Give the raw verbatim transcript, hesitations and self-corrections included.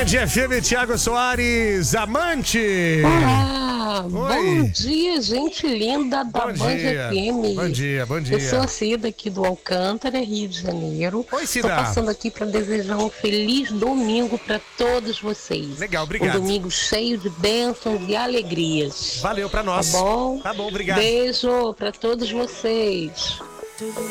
Band F M, Thiago Soares, amante. Olá, Oi. bom dia, gente linda da Bom Band dia. F M. Bom dia, bom dia. Eu sou a Cida aqui do Alcântara, Rio de Janeiro. Oi, Cida. Estou passando aqui para desejar um feliz domingo para todos vocês. Legal, obrigado. Um domingo cheio de bênçãos e alegrias. Valeu pra nós. Tá bom? Tá bom, obrigado. Beijo para todos vocês.